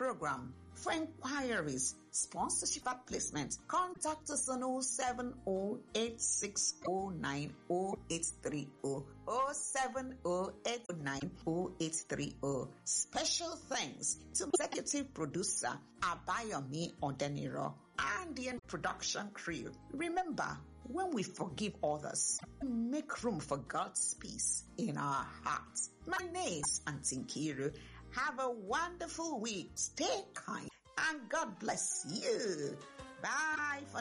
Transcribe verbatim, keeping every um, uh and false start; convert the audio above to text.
program. For inquiries, sponsorship and placement, contact us on oh seven oh eight six oh nine oh eight three oh, oh seven oh eight nine oh eight three oh. Special thanks to executive producer Abayomi Odeniro and the production crew. Remember, when we forgive others, make room for God's peace in our hearts. My name is Auntie Nkiru. Have a wonderful week. Stay kind and God bless you. Bye for